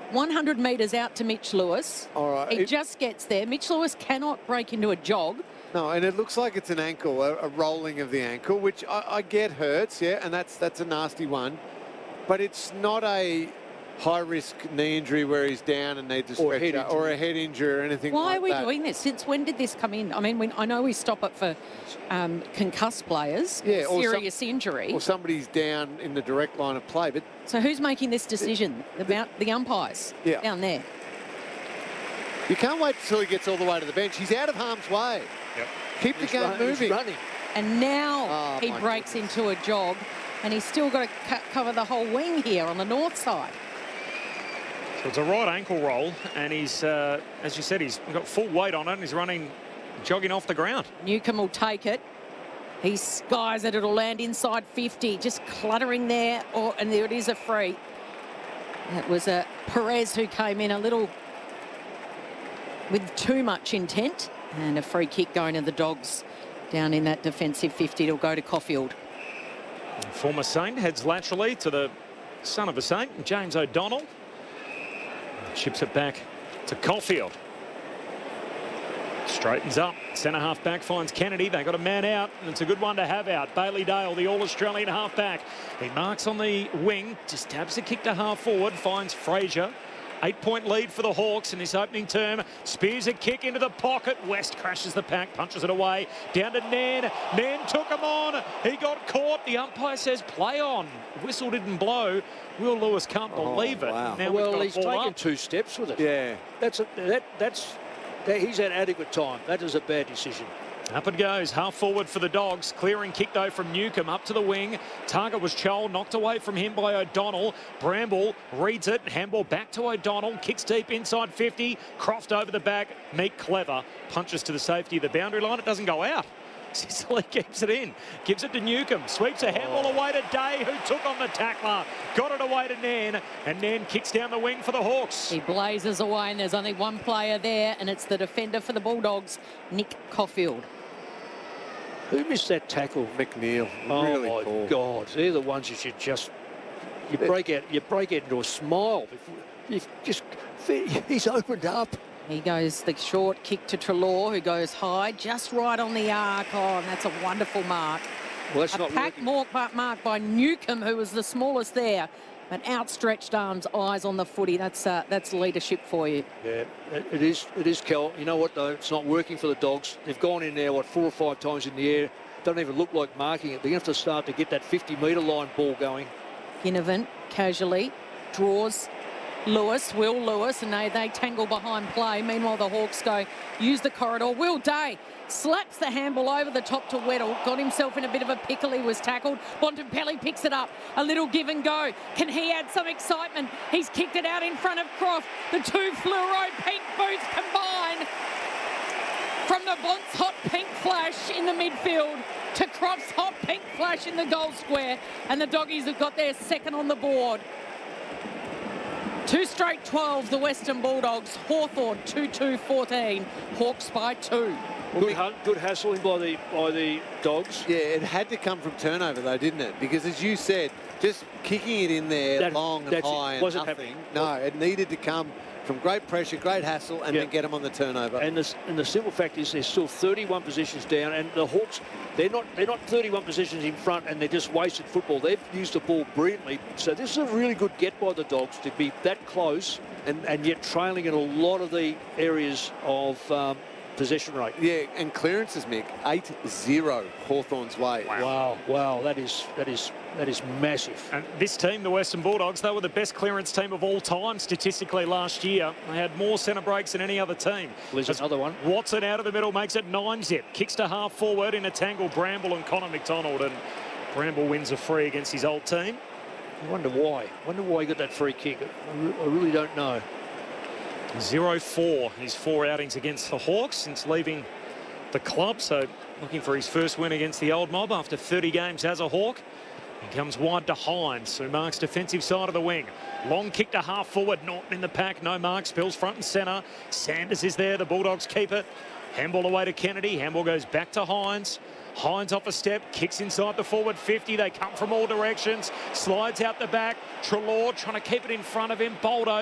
100 metres out to Mitch Lewis. All right. He just gets there. Mitch Lewis cannot break into a jog. No, and it looks like it's an ankle, a rolling of the ankle, which I get hurts, yeah, and that's a nasty one. But it's not a high-risk knee injury where he's down and needs a stretcher or a head injury or anything like that. Why are we doing this? Since when did this come in? I mean, I know we stop it for concussed players, serious injury. Or somebody's down in the direct line of play. But so who's making this decision about the umpires down there? You can't wait until he gets all the way to the bench. He's out of harm's way. Yep. Keep the game moving. He's running. And now he breaks into a jog, and he's still got to cover the whole wing here on the north side. So it's a right ankle roll, and he's, as you said, he's got full weight on it, and he's jogging off the ground. Newcombe will take it. He skies it. It'll land inside 50, just cluttering there. And there it is, a free. It was Perez who came in a little with too much intent, and a free kick going to the Dogs down in that defensive 50. It'll go to Caulfield. Former Saint heads laterally to the son of a Saint, James O'Donnell. Chips it back to Caulfield. Straightens up. Centre half back finds Kennedy. They got a man out, and it's a good one to have out. Bailey Dale, the All-Australian half back. He marks on the wing, just taps a kick to half forward, finds Fraser. 8-point lead for the Hawks in this opening term. Spears a kick into the pocket. West crashes the pack, punches it away. Down to Nairn. Nairn took him on. He got caught. The umpire says play on. Whistle didn't blow. Will Lewis can't believe it. Wow. Now well, he's taken 2 steps with it. Yeah. He's had adequate time. That is a bad decision. Up it goes, half forward for the Dogs. Clearing kick though from Newcombe up to the wing. Target was Chol, knocked away from him by O'Donnell. Bramble reads it, handball back to O'Donnell. Kicks deep inside 50. Croft over the back. Meek clever. Punches to the safety of the boundary line. It doesn't go out. Sicily keeps it in. Gives it to Newcombe. Sweeps a handball away to Day, who took on the tackler. Got it away to Nairn. And Nairn kicks down the wing for the Hawks. He blazes away, and there's only one player there, and it's the defender for the Bulldogs, Nick Caulfield. Who missed that tackle? McNeil. Oh Really my poor. God! They're the ones you should just break out into a smile. He's opened up. He goes the short kick to Treloar, who goes high, just right on the arc. Oh, and that's a wonderful mark. Well, that's a not pack mark by Newcombe, who was the smallest there. But outstretched arms, eyes on the footy. That's leadership for you. Yeah, it is, Kel. You know what, though? It's not working for the Dogs. They've gone in there, 4 or 5 times in the air. Don't even look like marking it. They're going to have to start to get that 50-metre line ball going. Ginnivan casually draws Will Lewis, and they tangle behind play. Meanwhile, the Hawks use the corridor. Will Day slaps the handball over the top to Weddle. Got himself in a bit of a pickle. He was tackled. Bontempelli picks it up. A little give and go. Can he add some excitement? He's kicked it out in front of Croft. The 2 fluoro pink boots combine from the Bont's hot pink flash in the midfield to Croft's hot pink flash in the goal square. And the Doggies have got their second on the board. 2 straight 12s, the Western Bulldogs. Hawthorn 2-2-14. Hawks by 2. Good hassling by the Dogs. Yeah, it had to come from turnover though, didn't it? Because as you said, just kicking it in there long and high and wasn't nothing. No, it needed to come from great pressure, great hassle, and then get them on the turnover. And the simple fact is there's still 31 positions down, and the Hawks, they're not 31 positions in front, and they're just wasted football. They've used the ball brilliantly. So this is a really good get by the Dogs to be that close and yet trailing in a lot of the areas of possession rate. Yeah, and clearances, Mick, 8-0 Hawthorn's way. Wow, that is massive. And this team, the Western Bulldogs, they were the best clearance team of all time statistically last year. They had more centre breaks than any other team. There's another one. Watson out of the middle makes it 9-zip. Kicks to half forward in a tangle, Bramble and Connor McDonald. And Bramble wins a free against his old team. I wonder why. He got that free kick. I really don't know. 0-4 his 4 outings against the Hawks since leaving the club. So looking for his first win against the old mob after 30 games as a Hawk. He comes wide to Hines, who marks defensive side of the wing. Long kick to half forward. Norton in the pack. No mark. Spills front and centre. Sanders is there. The Bulldogs keep it. Handball away to Kennedy. Handball goes back to Hines. Hines off a step, kicks inside the forward 50. They come from all directions. Slides out the back. Treloar trying to keep it in front of him. Boldo